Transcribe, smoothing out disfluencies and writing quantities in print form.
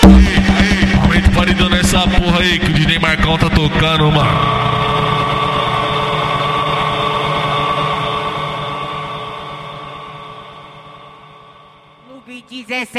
Aumenta o paredão nessa porra aí que o DJ Marcão tá tocando, mano. No beat 17